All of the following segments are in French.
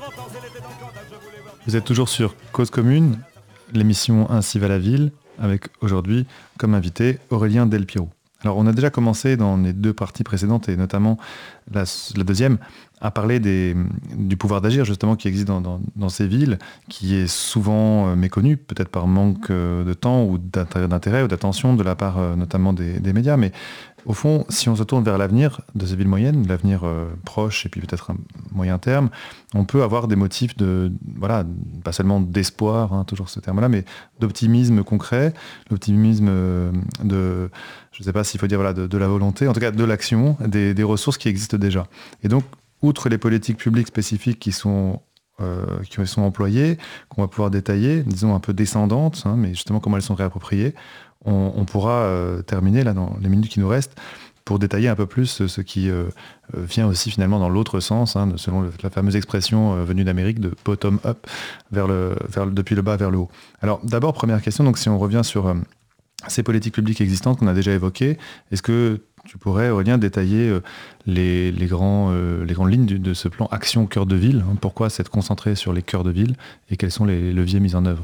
Vous êtes toujours sur Cause Commune, l'émission Ainsi va la ville, avec aujourd'hui comme invité Aurélien Delpiro. Alors on a déjà commencé dans les deux parties précédentes, et notamment la deuxième, à parler du pouvoir d'agir justement qui existe dans ces villes, qui est souvent méconnu, peut-être par manque de temps ou d'intérêt ou d'attention de la part notamment des médias. Mais au fond, si on se tourne vers l'avenir de ces villes moyennes, l'avenir proche et puis peut-être un moyen terme, on peut avoir des motifs voilà, pas seulement d'espoir, toujours ce terme-là, mais d'optimisme concret, l'optimisme je ne sais pas s'il faut dire voilà, de la volonté, en tout cas de l'action, des ressources qui existent déjà. Et donc, outre les politiques publiques spécifiques qui sont employées, qu'on va pouvoir détailler, disons un peu descendantes, mais justement comment elles sont réappropriées, on pourra terminer là dans les minutes qui nous restent pour détailler un peu plus ce qui vient aussi finalement dans l'autre sens, selon la fameuse expression venue d'Amérique de bottom-up, depuis le bas vers le haut. Alors d'abord, première question, donc si on revient sur ces politiques publiques existantes qu'on a déjà évoquées, est-ce que tu pourrais, Aurélien, détailler les grandes lignes de ce plan Action Cœur de Ville, pourquoi s'être concentré sur les cœurs de ville et quels sont les leviers mis en œuvre ?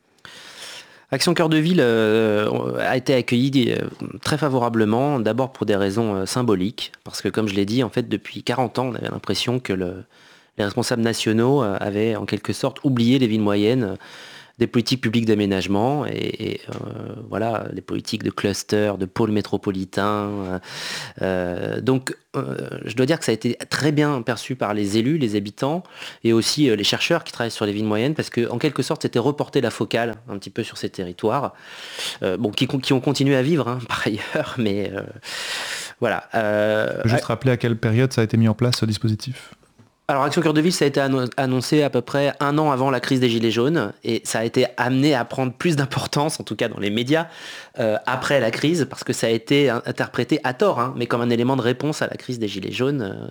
Action Cœur de Ville a été accueillie très favorablement, d'abord pour des raisons symboliques, parce que comme je l'ai dit, en fait, depuis 40 ans, on avait l'impression que les responsables nationaux avaient en quelque sorte oublié les villes moyennes des politiques publiques d'aménagement et voilà, les politiques de cluster, de pôles métropolitains. Donc, je dois dire que ça a été très bien perçu par les élus, les habitants et aussi les chercheurs qui travaillent sur les villes moyennes parce qu'en quelque sorte, c'était reporter la focale un petit peu sur ces territoires, qui ont continué à vivre par ailleurs, mais voilà. Je peux juste rappeler à quelle période ça a été mis en place, ce dispositif ? Alors Action Cœur de Ville, ça a été annoncé à peu près un an avant la crise des Gilets jaunes et ça a été amené à prendre plus d'importance, en tout cas dans les médias, après la crise, parce que ça a été interprété à tort, mais comme un élément de réponse à la crise des Gilets jaunes.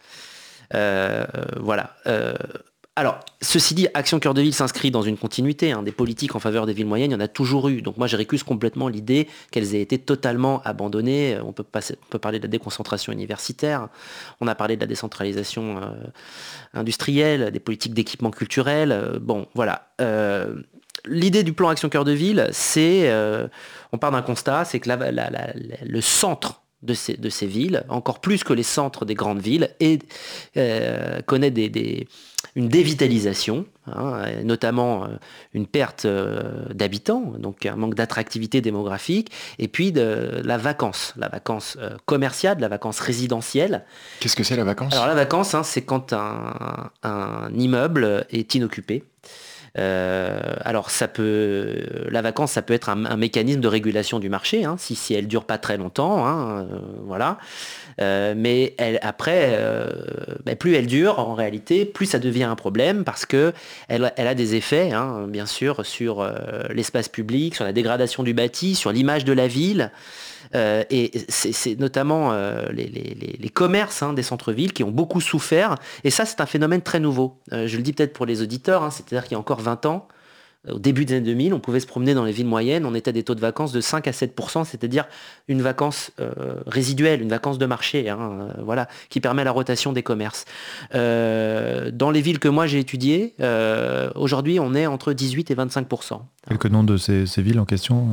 Voilà. Alors, ceci dit, Action Cœur de Ville s'inscrit dans une continuité. Des politiques en faveur des villes moyennes, il y en a toujours eu. Donc moi, je récuse complètement l'idée qu'elles aient été totalement abandonnées. On peut parler de la déconcentration universitaire, on a parlé de la décentralisation industrielle, des politiques d'équipement culturel. Voilà. L'idée du plan Action Cœur de Ville, c'est, on part d'un constat, c'est que le centre de ces villes, encore plus que les centres des grandes villes, connaît une dévitalisation, notamment une perte d'habitants, donc un manque d'attractivité démographique, et puis de la vacance commerciale, la vacance résidentielle. Qu'est-ce que c'est la vacance ? Alors la vacance, c'est quand un immeuble est inoccupé. Alors la vacance, ça peut être un mécanisme de régulation du marché, si elle dure pas très longtemps, voilà. Mais plus elle dure, en réalité, plus ça devient un problème parce que elle a des effets, bien sûr, sur l'espace public, sur la dégradation du bâti, sur l'image de la ville. Et c'est notamment les commerces des centres-villes qui ont beaucoup souffert. Et ça, c'est un phénomène très nouveau. Je le dis peut-être pour les auditeurs, c'est-à-dire qu'il y a encore 20 ans, au début des années 2000, on pouvait se promener dans les villes moyennes, on était à des taux de vacances de 5 à 7%, c'est-à-dire une vacance résiduelle, une vacance de marché, voilà, qui permet la rotation des commerces. Dans les villes que moi j'ai étudiées, aujourd'hui, on est entre 18 et 25%. Quelques noms de ces villes en question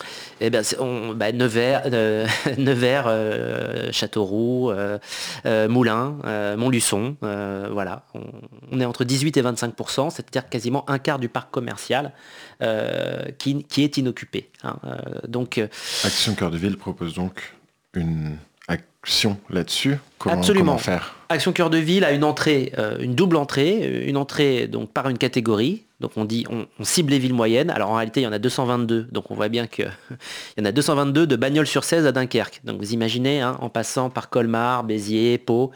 Nevers, Châteauroux, Moulins, Montluçon, voilà. On est entre 18 et 25%, c'est-à-dire quasiment un quart du parc commercial qui est inoccupé. Donc, Action Cœur de Ville propose donc une action là-dessus. Absolument. Comment faire ? Action Cœur de Ville a une entrée, une double entrée donc par une catégorie. Donc on cible les villes moyennes. Alors en réalité, il y en a 222. Donc on voit bien qu'il y en a 222 de Bagnols-sur-Cèze à Dunkerque. Donc vous imaginez, en passant par Colmar, Béziers, Pau.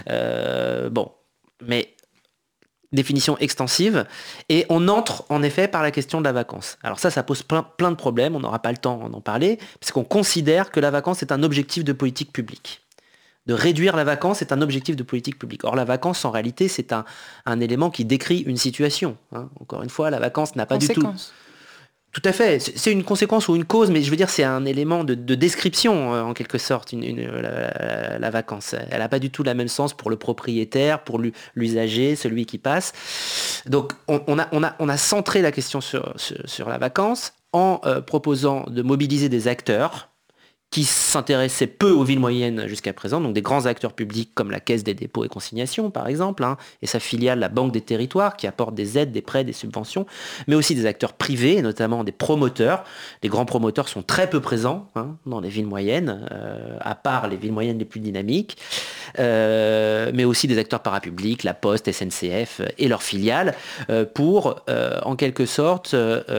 Mais définition extensive. Et on entre en effet par la question de la vacance. Alors ça pose plein de problèmes. On n'aura pas le temps d'en parler. Parce qu'on considère que la vacance est un objectif de politique publique. De réduire la vacance est un objectif de politique publique. Or, la vacance, en réalité, c'est un élément qui décrit une situation. Encore une fois, la vacance n'a pas du tout... Tout à fait, c'est une conséquence ou une cause, mais je veux dire c'est un élément de description en quelque sorte, la vacance. Elle n'a pas du tout la même sens pour le propriétaire, pour l'usager, celui qui passe. Donc on a centré la question sur la vacance en proposant de mobiliser des acteurs qui s'intéressaient peu aux villes moyennes jusqu'à présent, donc des grands acteurs publics comme la Caisse des dépôts et consignations par exemple, et sa filiale, la Banque des territoires, qui apporte des aides, des prêts, des subventions, mais aussi des acteurs privés, notamment des promoteurs. Les grands promoteurs sont très peu présents dans les villes moyennes, à part les villes moyennes les plus dynamiques, mais aussi des acteurs parapublics, la Poste, SNCF et leurs filiales, pour en quelque sorte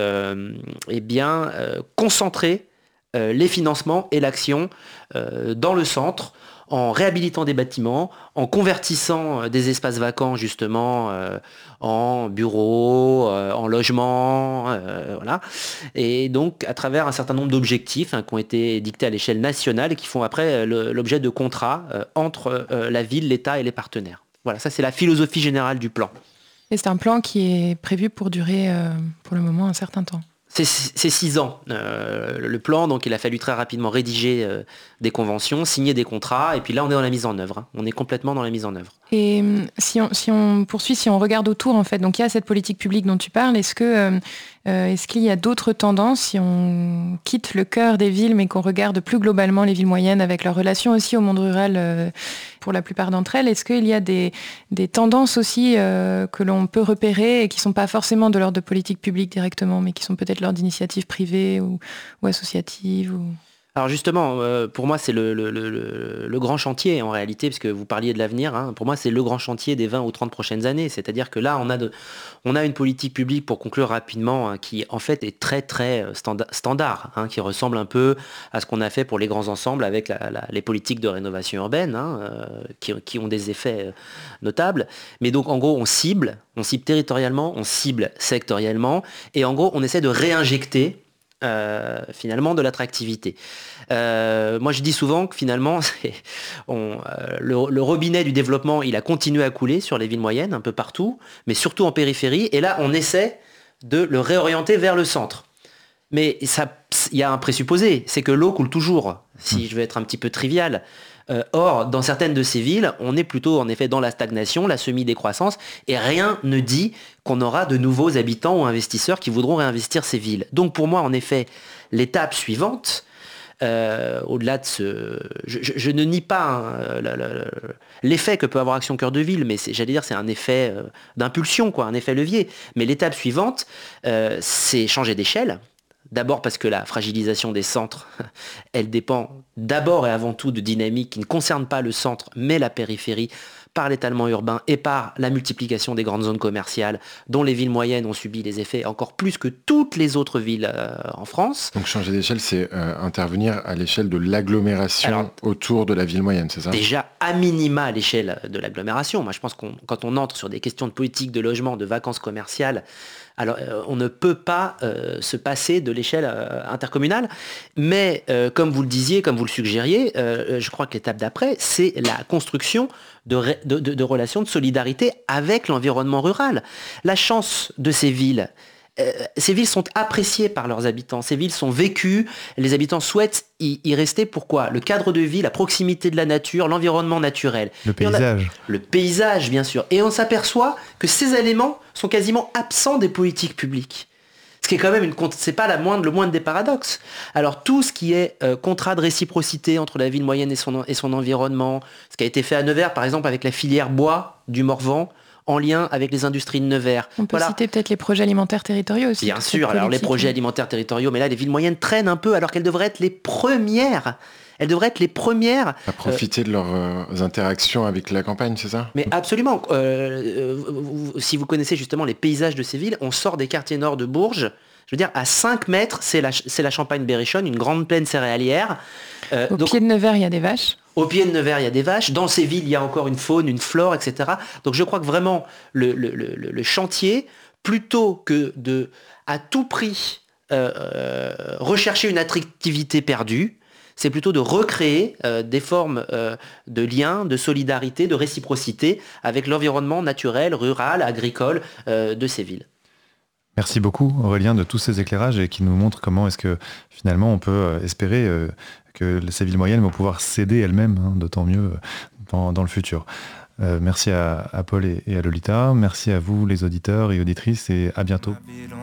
concentrer les financements et l'action dans le centre, en réhabilitant des bâtiments, en convertissant des espaces vacants justement en bureaux, en logements, voilà. Et donc à travers un certain nombre d'objectifs qui ont été dictés à l'échelle nationale et qui font après l'objet de contrats entre la ville, l'État et les partenaires. Voilà, ça c'est la philosophie générale du plan. Et c'est un plan qui est prévu pour durer pour le moment un certain temps. C'est 6 ans. Le plan, donc il a fallu très rapidement rédiger des conventions, signer des contrats, et puis là on est dans la mise en œuvre. On est complètement dans la mise en œuvre. Et si on poursuit, si on regarde autour en fait, donc il y a cette politique publique dont tu parles, est-ce qu'il y a d'autres tendances si on quitte le cœur des villes mais qu'on regarde plus globalement les villes moyennes avec leur relation aussi au monde rural pour la plupart d'entre elles, est-ce qu'il y a des tendances aussi que l'on peut repérer et qui ne sont pas forcément de l'ordre de politique publique directement mais qui sont peut-être l'ordre d'initiatives privées ou associatives ou... Alors justement, pour moi c'est le grand chantier en réalité, puisque vous parliez de l'avenir, pour moi c'est le grand chantier des 20 ou 30 prochaines années, c'est-à-dire que là on a une politique publique, pour conclure rapidement, qui en fait est très très standard, qui ressemble un peu à ce qu'on a fait pour les grands ensembles avec les politiques de rénovation urbaine, qui ont des effets notables. Mais donc en gros on cible territorialement, on cible sectoriellement, et en gros on essaie de réinjecter finalement de l'attractivité. Moi je dis souvent que finalement le robinet du développement il a continué à couler sur les villes moyennes un peu partout, mais surtout en périphérie, et là on essaie de le réorienter vers le centre. Mais il y a un présupposé, c'est que l'eau coule toujours, si je veux être un petit peu trivial. Or, dans certaines de ces villes, on est plutôt en effet dans la stagnation, la semi-décroissance, et rien ne dit qu'on aura de nouveaux habitants ou investisseurs qui voudront réinvestir ces villes. Donc pour moi, en effet, l'étape suivante, au-delà de ce... Je ne nie pas l'effet que peut avoir Action Cœur de Ville, mais j'allais dire c'est un effet d'impulsion, un effet levier. Mais l'étape suivante, c'est changer d'échelle. D'abord parce que la fragilisation des centres, elle dépend d'abord et avant tout de dynamiques qui ne concernent pas le centre, mais la périphérie, par l'étalement urbain et par la multiplication des grandes zones commerciales, dont les villes moyennes ont subi les effets encore plus que toutes les autres villes en France. Donc changer d'échelle, c'est intervenir à l'échelle de l'agglomération autour de la ville moyenne, c'est ça ? Déjà, à minima à l'échelle de l'agglomération. Moi, je pense quand on entre sur des questions de politique de logement, de vacances commerciales, alors, on ne peut pas se passer de l'échelle intercommunale, mais comme vous le disiez, comme vous le suggériez, je crois que l'étape d'après, c'est la construction de relations de solidarité avec l'environnement rural. La chance de ces villes sont appréciées par leurs habitants, ces villes sont vécues, les habitants souhaitent y rester. Pourquoi ? Le cadre de vie, la proximité de la nature, l'environnement naturel. Le paysage. Le paysage, bien sûr. Et on s'aperçoit que ces éléments sont quasiment absents des politiques publiques. Ce qui est quand même c'est pas le moindre des paradoxes. Alors tout ce qui est contrat de réciprocité entre la ville moyenne et son environnement, ce qui a été fait à Nevers par exemple avec la filière bois du Morvan, en lien avec les industries de Nevers. On peut citer peut-être les projets alimentaires territoriaux aussi. Bien sûr, alors les projets alimentaires territoriaux, mais là les villes moyennes traînent un peu alors qu'elles devraient être les premières. Elles devraient être les premières... À profiter de leurs interactions avec la campagne, c'est ça ? Mais absolument. Si vous connaissez justement les paysages de ces villes, on sort des quartiers nord de Bourges. Je veux dire, à 5 mètres, c'est la Champagne-Berrichonne, une grande plaine céréalière. Pied de Nevers, il y a des vaches. Au pied de Nevers, il y a des vaches. Dans ces villes, il y a encore une faune, une flore, etc. Donc je crois que vraiment, le chantier, plutôt que de, à tout prix, rechercher une attractivité perdue, c'est plutôt de recréer des formes de liens, de solidarité, de réciprocité avec l'environnement naturel, rural, agricole de ces villes. Merci beaucoup Aurélien de tous ces éclairages et qui nous montrent comment est-ce que finalement on peut espérer que ces villes moyennes vont pouvoir s'aider elles-mêmes, d'autant mieux dans le futur. Merci à Paul et à Lolita, merci à vous les auditeurs et auditrices et à bientôt.